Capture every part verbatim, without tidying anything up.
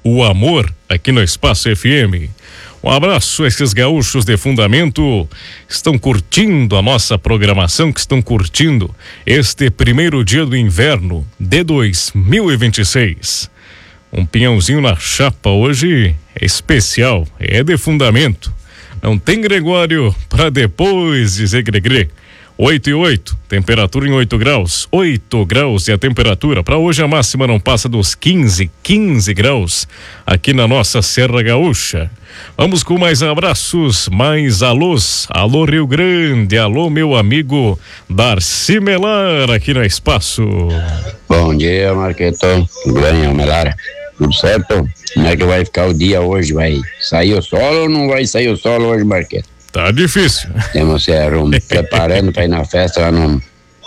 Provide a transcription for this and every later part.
o amor aqui no Espaço F M. Um abraço a esses gaúchos de fundamento, estão curtindo a nossa programação, que estão curtindo este primeiro dia do inverno de dois mil e vinte e seis. Um pinhãozinho na chapa hoje é especial, é de fundamento. Não tem Gregório para depois dizer gregre. oito e oito, temperatura em oito graus, oito graus e a temperatura para hoje a máxima não passa dos quinze, quinze graus aqui na nossa Serra Gaúcha. Vamos com mais abraços, mais alôs, alô Rio Grande, alô meu amigo Darcy Melar aqui no Espaço. Bom dia, Marquetão, tudo bem, Melara? Tudo certo? Como é que vai ficar o dia hoje? Vai sair o sol ou não vai sair o sol hoje, Marquetão? Tá difícil. Temos se arrumando, preparando para ir na festa lá no,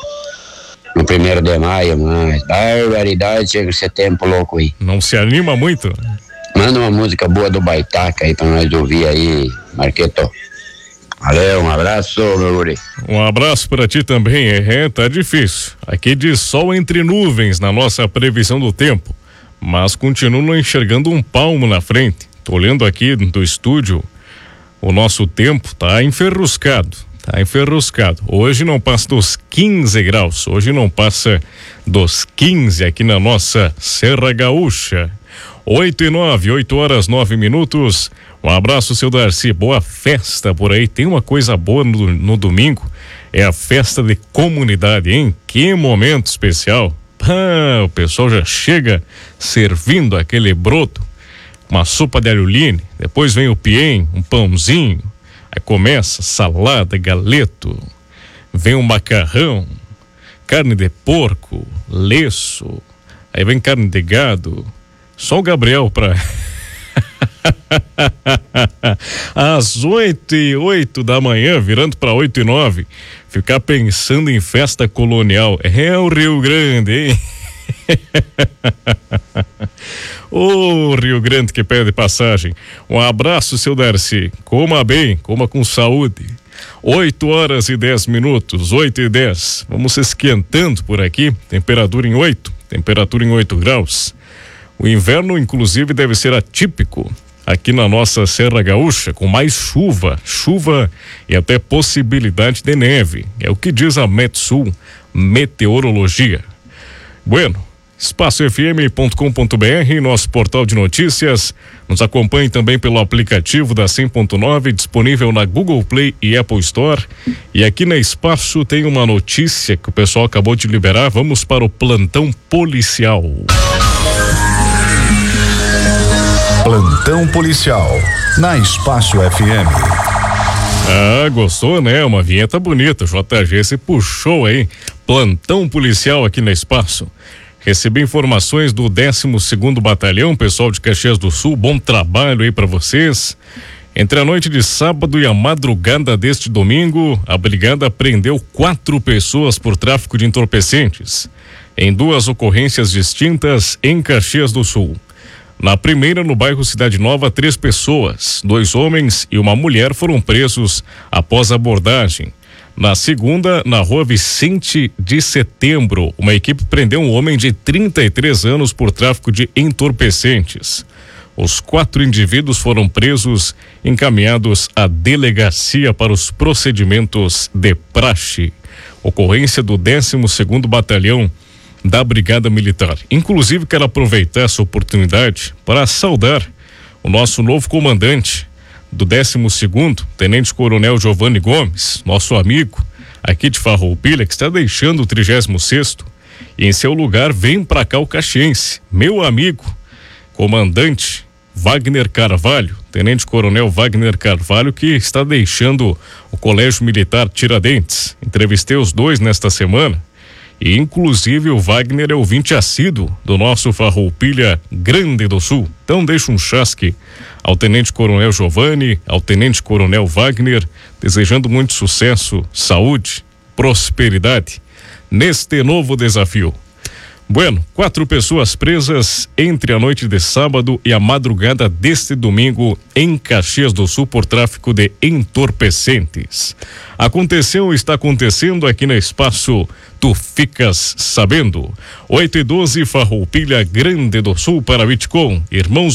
no primeiro de maio, mas barbaridade, chega esse tempo louco aí. Não se anima muito? Manda uma música boa do Baitaca aí pra nós ouvir aí, Marqueto. Valeu, um abraço, meu guri. Um abraço pra ti também, é, tá difícil. Aqui de sol entre nuvens na nossa previsão do tempo, mas continuo enxergando um palmo na frente. Tô olhando aqui do estúdio. O nosso tempo tá enferruscado, tá enferruscado. Hoje não passa dos quinze graus, hoje não passa dos quinze aqui na nossa Serra Gaúcha. oito e nove, oito horas, nove minutos. Um abraço, seu Darcy, boa festa por aí. Tem uma coisa boa no, no domingo, é a festa de comunidade, hein? Que momento especial. Ah, o pessoal já chega servindo aquele broto, uma sopa de alho-line, depois vem o piem, um pãozinho, aí começa salada, galeto, vem um macarrão, carne de porco, leço, aí vem carne de gado, só o Gabriel pra... às oito e oito da manhã, virando para oito e nove, ficar pensando em festa colonial, é o Rio Grande, hein? Ô oh, Rio Grande que pede passagem. Um abraço, seu Darcy. Coma bem, coma com saúde. oito horas e dez minutos, oito e dez. Vamos esquentando por aqui. Temperatura em oito, temperatura em oito graus. O inverno, inclusive, deve ser atípico aqui na nossa Serra Gaúcha, com mais chuva, chuva e até possibilidade de neve. É o que diz a Metsul Meteorologia. Bueno, espaço f m ponto com ponto b r, nosso portal de notícias. Nos acompanhe também pelo aplicativo da cem ponto nove, disponível na Google Play e Apple Store. E aqui na Espaço tem uma notícia que o pessoal acabou de liberar. Vamos para o plantão policial. Plantão policial na Espaço F M. Ah, gostou, né? Uma vinheta bonita. J G se puxou aí. Plantão policial aqui no Espaço. Recebi informações do décimo segundo Batalhão, pessoal de Caxias do Sul. Bom trabalho aí para vocês. Entre a noite de sábado e a madrugada deste domingo, a brigada prendeu quatro pessoas por tráfico de entorpecentes, em duas ocorrências distintas em Caxias do Sul. Na primeira, no bairro Cidade Nova, três pessoas, dois homens e uma mulher foram presos após a abordagem. Na segunda, na rua Vicente de Setembro, uma equipe prendeu um homem de trinta e três anos por tráfico de entorpecentes. Os quatro indivíduos foram presos, encaminhados à delegacia para os procedimentos de praxe. Ocorrência do décimo segundo Batalhão da Brigada Militar. Inclusive, quero aproveitar essa oportunidade para saudar o nosso novo comandante do décimo segundo, Tenente Coronel Giovanni Gomes, nosso amigo aqui de Farroupilha, que está deixando o trigésimo sexto, e em seu lugar vem para cá o caxiense, meu amigo, comandante Wagner Carvalho, Tenente Coronel Wagner Carvalho, que está deixando o Colégio Militar Tiradentes. Entrevistei os dois nesta semana. E inclusive o Wagner é ouvinte assíduo do nosso Farroupilha Grande do Sul. Então deixa um chasque ao Tenente Coronel Giovanni, ao Tenente Coronel Wagner, desejando muito sucesso, saúde, prosperidade neste novo desafio. Bueno, quatro pessoas presas entre a noite de sábado e a madrugada deste domingo em Caxias do Sul por tráfico de entorpecentes. Aconteceu e está acontecendo aqui no Espaço Tu Ficas Sabendo. oito e doze, Farroupilha Grande do Sul para Vitcom, irmãos